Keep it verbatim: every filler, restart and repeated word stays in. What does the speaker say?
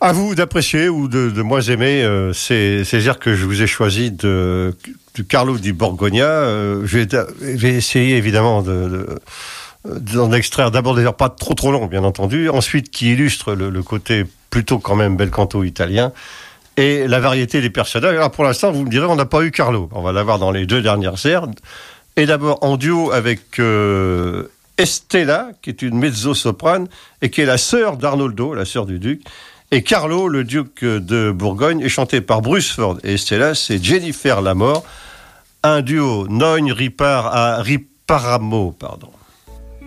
À vous d'apprécier ou de, de moins aimer euh, ces, ces airs que je vous ai choisis de, de Carlo di Borgogna. Euh, je, vais, je vais essayer évidemment de, de, d'en extraire d'abord des airs pas trop trop longs, bien entendu, ensuite qui illustrent le, le côté plutôt quand même bel canto italien et la variété des personnages. Alors pour l'instant, vous me direz, on n'a pas eu Carlo. On va l'avoir dans les deux dernières airs. Et d'abord en duo avec euh, Estella, qui est une mezzo-soprane et qui est la sœur d'Arnoldo, la sœur du duc. Et Carlo, le duc de Bourgogne, est chanté par Bruce Ford. Et Estella, c'est Jennifer Lamore. Un duo Nogne Ripar à Riparamo, pardon.